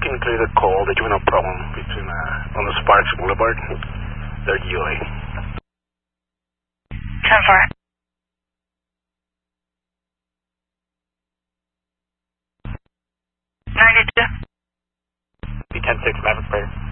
approximately the call that you have a problem between on the Sparks Boulevard. They're UA. 10-4. 92. Be 10-6, Maverick Prayer.